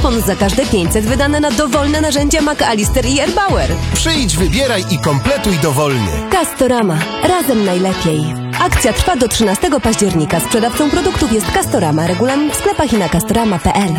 kupon za każde 500 wydane na dowolne narzędzia McAllister i Erbauer. Przyjdź, wybieraj i kompletuj dowolnie. Castorama. Razem najlepiej. Akcja trwa do 13 października. Sprzedawcą produktów jest Castorama. Regulamin w sklepach i na castorama.pl.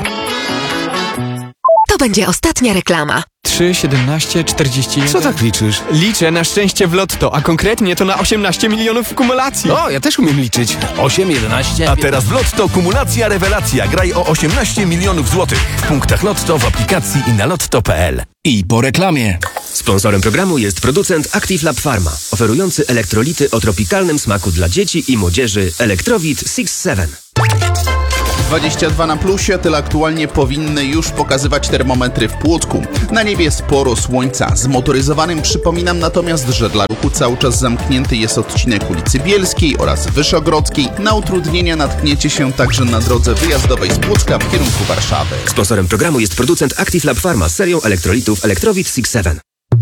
To będzie ostatnia reklama. 3, 17, 41... Co tak liczysz? Liczę na szczęście w lotto, a konkretnie to na 18 milionów w kumulacji. O, ja też umiem liczyć. 8, 11... A teraz w Lotto kumulacja rewelacja. Graj o 18 milionów złotych. W punktach Lotto, w aplikacji i na lotto.pl. I po reklamie. Sponsorem programu jest producent Active Lab Pharma, oferujący elektrolity o tropikalnym smaku dla dzieci i młodzieży Electrowit 6-7. 22 na plusie, tyle aktualnie powinny już pokazywać termometry w Płocku. Na niebie sporo słońca. Z motoryzowanym przypominam natomiast, że dla ruchu cały czas zamknięty jest odcinek ulicy Bielskiej oraz Wyszogrodzkiej. Na utrudnienia natkniecie się także na drodze wyjazdowej z Płocka w kierunku Warszawy. Sponsorem programu jest producent Active Lab Pharma z serią elektrolitów Electrowit 6-7.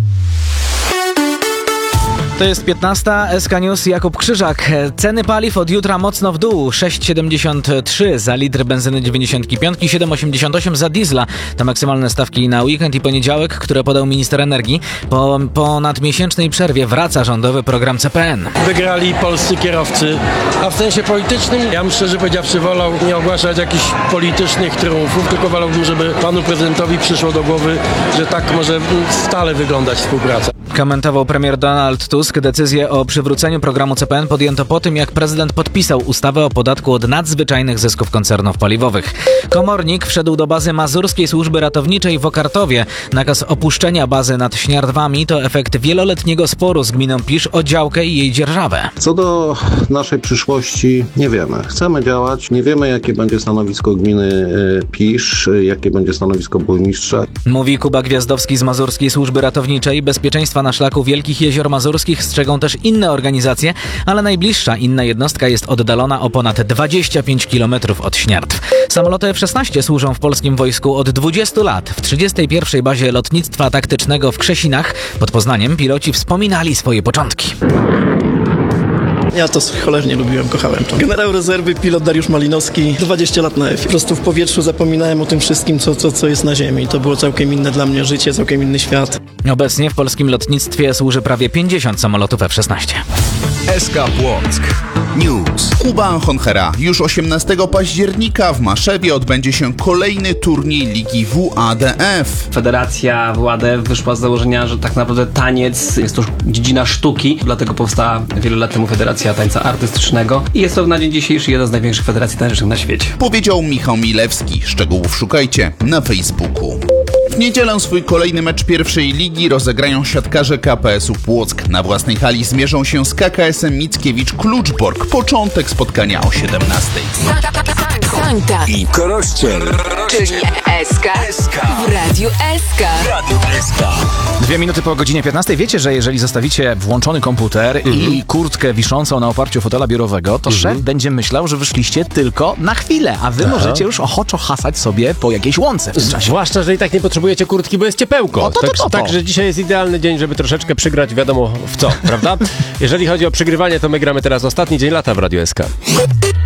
To jest 15. SK News, Jakub Krzyżak. Ceny paliw od jutra mocno w dół. 6,73 za litr benzyny 95, 7,88 za diesla. To maksymalne stawki na weekend i poniedziałek, które podał minister energii. Po ponadmiesięcznej przerwie wraca rządowy program CPN. Wygrali polscy kierowcy, a w sensie politycznym ja bym szczerze powiedziawszy wolał nie ogłaszać jakichś politycznych triumfów, tylko wolałbym, żeby panu prezydentowi przyszło do głowy, że tak może stale wyglądać współpraca. Komentował premier Donald Tusk. Decyzję o przywróceniu programu CPN podjęto po tym, jak prezydent podpisał ustawę o podatku od nadzwyczajnych zysków koncernów paliwowych. Komornik wszedł do bazy Mazurskiej Służby Ratowniczej w Okartowie. Nakaz opuszczenia bazy nad Śniardwami to efekt wieloletniego sporu z gminą Pisz o działkę i jej dzierżawę. Co do naszej przyszłości nie wiemy. Chcemy działać, nie wiemy jakie będzie stanowisko gminy Pisz, jakie będzie stanowisko burmistrza. Mówi Kuba Gwiazdowski z Mazurskiej Służby Ratowniczej. Bezpieczeństwa na szlaku Wielkich Jezior Mazurskich strzegą też inne organizacje, ale najbliższa inna jednostka jest oddalona o ponad 25 km od Śniardw. Samoloty F-16 służą w polskim wojsku od 20 lat. W 31. bazie lotnictwa taktycznego w Krzesinach pod Poznaniem piloci wspominali swoje początki. Ja to cholernie lubiłem, kochałem to. Generał rezerwy, pilot Dariusz Malinowski, 20 lat na F. Po prostu w powietrzu zapominałem o tym wszystkim, co jest na ziemi. To było całkiem inne dla mnie życie, całkiem inny świat. Obecnie w polskim lotnictwie służy prawie 50 samolotów F-16. SK Płock News. Kuba Honchera. Już 18 października w Maszewie odbędzie się kolejny turniej Ligi WADF. Federacja WADF wyszła z założenia, że tak naprawdę taniec jest to dziedzina sztuki, dlatego powstała wiele lat temu Federacja Tańca Artystycznego i jest to na dzień dzisiejszy jedna z największych federacji tanecznych na świecie. Powiedział Michał Milewski. Szczegółów szukajcie na Facebooku. W niedzielę swój kolejny mecz pierwszej ligi rozegrają siatkarze KPS-u Płock. Na własnej hali zmierzą się z KKS-em Mickiewicz-Kluczbork. Początek spotkania o 17:00. Sańka I Korościel. czyli SK w Radiu SK. 2 minuty po godzinie 15. Wiecie, że jeżeli zostawicie włączony komputer i kurtkę wiszącą na oparciu fotela biurowego, to szef będzie myślał, że wyszliście tylko na chwilę, a wy możecie już ochoczo hasać sobie po jakiejś łące w tym czasie. Zwłaszcza, że i tak nie potrzebujecie kurtki, bo jest ciepełko. Także dzisiaj jest idealny dzień, żeby troszeczkę przygrać wiadomo w co, prawda? Jeżeli chodzi o przygrywanie, to my gramy teraz ostatni dzień lata w Radiu SK.